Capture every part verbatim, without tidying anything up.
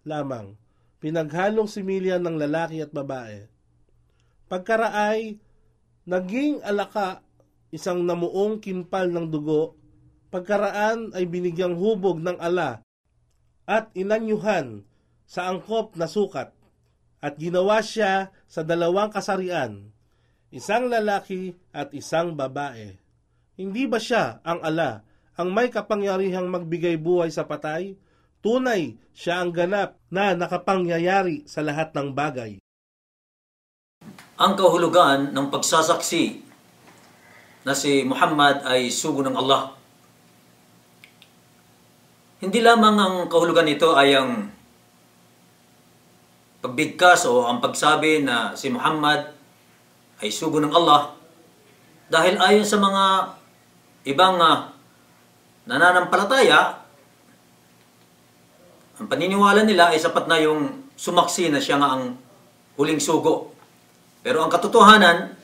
lamang, pinaghalong similya ng lalaki at babae. Pagkaraay, naging alaka, isang namuong kinpal ng dugo. Pagkaraan ay binigyang hubog ng ala at inanyuhan sa angkop na sukat, at ginawa siya sa dalawang kasarian, isang lalaki at isang babae. Hindi ba siya ang ala, ang may kapangyarihang magbigay buhay sa patay? Tunay, siya ang ganap na nakapangyayari sa lahat ng bagay. Ang kahulugan ng pagsasaksi na si Muhammad ay sugo ng Allah. Hindi lamang ang kahulugan nito ay ang pagbigkas o ang pagsabi na si Muhammad ay sugo ng Allah, dahil ayon sa mga ibang uh, nananampalataya, ang paniniwala nila ay sapat na yung sumaksi na siya nga ang huling sugo. Pero ang katotohanan,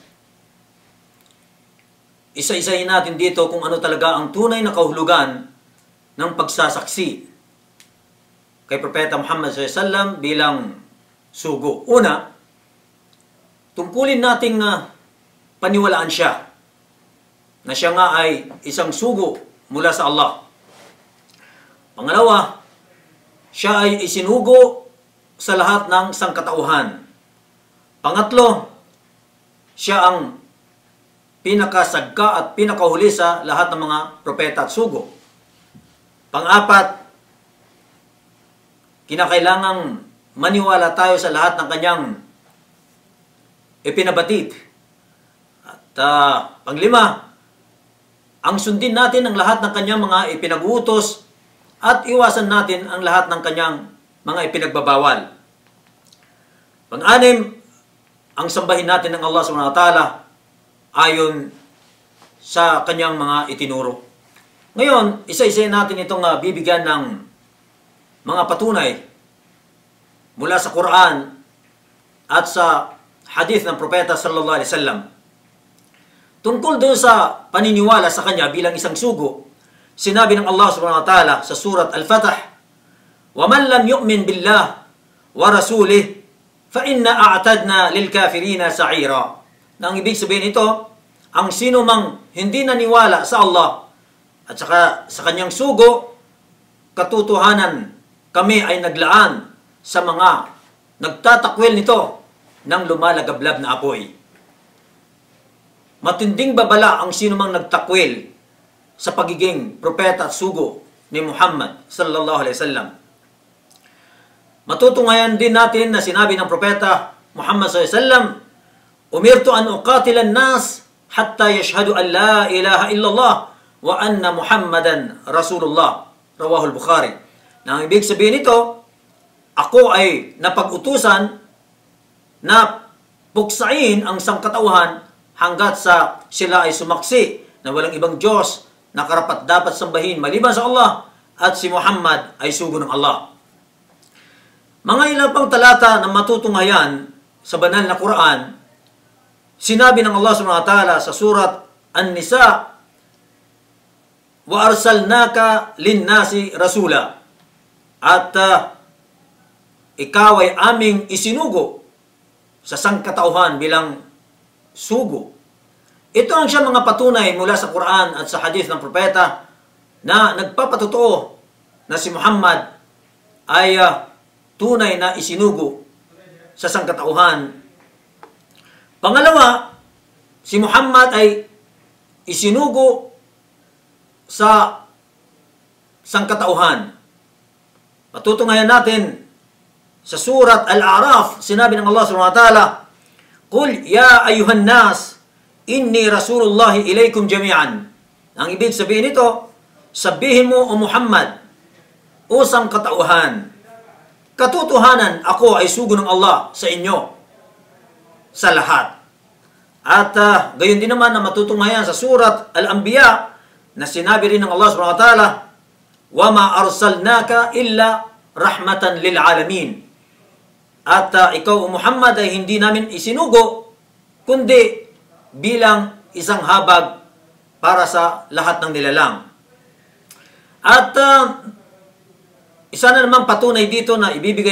isa-isahin natin dito kung ano talaga ang tunay na kahulugan ng pagsasaksi kay Propeta Muhammad sallallahu alaihi wasallam bilang sugo. Una, tungkulin nating uh, paniwalaan siya na siya nga ay isang sugo mula sa Allah. Pangalawa, siya ay isinugo sa lahat ng sangkatauhan. Pangatlo, siya ang pinakasagka at pinakahuli sa lahat ng mga propeta at sugo. Pang-apat, kinakailangang maniwala tayo sa lahat ng kanyang ipinabatid. At uh, panglima, ang sundin natin ang lahat ng kanyang mga ipinag-uutos at iwasan natin ang lahat ng kanyang mga ipinagbabawal. Pang-anim, ang sambahin natin ng Allah subhanahu wa ta'ala ayon sa kanyang mga itinuro. Ngayon, isa-isa natin itong uh, bibigyan ng mga patunay mula sa Quran at sa hadith ng Propeta sallallahu alaihi wasallam. Tungkol doon sa paniniwala sa kanya bilang isang sugo, sinabi ng Allah subhanahu wa ta'ala sa surat Al-Fatah, وَمَنْ لَمْ يُؤْمِنْ بِاللَّهِ وَرَسُولِهِ فَإِنَّا أَعْتَدْنَا لِلْكَافِرِينَ سَعِيرًا. Nang ibig sabihin ito, ang sino mang hindi naniwala sa Allah at saka sa kanyang sugo, katotohanan kami ay naglaan sa mga nagtatakwil nito ng lumalagablab na apoy. Matinding babala ang sino mang nagtakwil sa pagiging propeta at sugo ni Muhammad sallallahu alaihi wasallam. Matutunghayan din natin na sinabi ng propeta Muhammad sallallahu alaihi wasallam, "Umirtu an uqatila an-nas hatta yashhadu an la ilaha illallah wa anna Muhammadan Rasulullah." Rawahul Bukhari. Nang ibig sabihin nito, ako ay napag-utusan na puksain ang sangkatauhan hanggat sa sila ay sumaksi na walang ibang Diyos na karapat dapat sambahin maliban sa Allah at si Muhammad ay sugo ng Allah. Mga ilang pang talata na matutunghayan sa banal na Quran, sinabi ng Allah subhanahu wa ta'ala sa surat An-Nisa, "Wa arsalnaka lin-nasi rasula." At uh, ikaw ay aming isinugo sa sangkatauhan bilang sugo. Ito ang siya mga patunay mula sa Quran at sa hadith ng propeta na nagpapatotoo na si Muhammad ay uh, tunay na isinugo sa sangkatauhan. Pangalawa, si Muhammad ay isinugo sa sangkatauhan. Patutunghayan natin sa surat Al-A'raf, sinabi ng Allah subhanahu wa ta'ala, "Qul ya ayuhan nas, inni rasulullahi ilaykum jami'an." Ang ibig sabihin nito, sabihin mo o Muhammad, o sangkatauhan, katotohanan ako ay sugo ng Allah sa inyo sa lahat. At uh, gayon din naman na matutunghayan sa surat Al-Anbiya na sinabi rin ng Allah subhanahu wa ta'ala, "Wama arsalnaka illa rahmatan lil alamin." At uh, ikaw o Muhammad ay hindi namin isinugo kundi bilang isang habag para sa lahat ng nilalang. At uh, isa na namang patunay dito na ibibigay